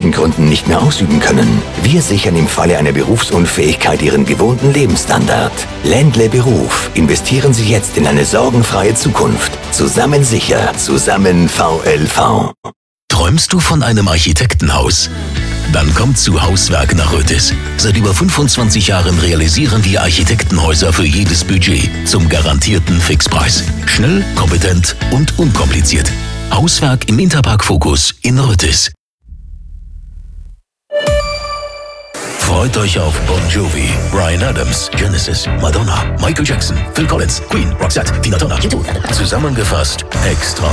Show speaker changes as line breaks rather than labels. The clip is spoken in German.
irgendwelchen Gründen nicht mehr ausüben können. Wir sichern im Falle einer Berufsunfähigkeit Ihren gewohnten Lebensstandard. Ländle Beruf. Investieren Sie jetzt in eine sorgenfreie Zukunft. Zusammen sicher. Zusammen VLV.
Träumst du von einem Architektenhaus? Dann kommt zu Hauswerk nach Rötis. Seit über 25 Jahren realisieren wir Architektenhäuser für jedes Budget zum garantierten Fixpreis. Schnell, kompetent und unkompliziert. Hauswerk im Interpark Focus in Rötis. Freut euch auf Bon Jovi, Bryan Adams, Genesis, Madonna, Michael Jackson, Phil Collins, Queen, Roxette, Tina Turner, U2. Zusammengefasst extra